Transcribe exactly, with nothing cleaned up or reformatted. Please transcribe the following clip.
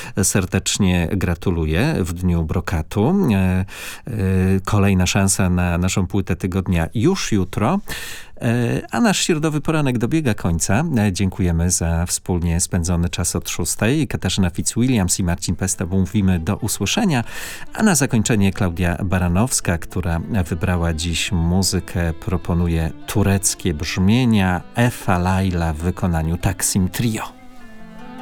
serdecznie gratuluję w dniu brokatu. Kolejna szansa na naszą płytę tygodnia już jutro. A nasz środowy poranek dobiega końca. Dziękujemy za wspólnie spędzony czas od szóstej. Katarzyna Fitzwilliams i Marcin Pesta mówimy do usłyszenia. A na zakończenie Klaudia Baranowska, która wybrała dziś muzykę, proponuje tureckie brzmienia Efa Laila w wykonaniu Taksim Trio.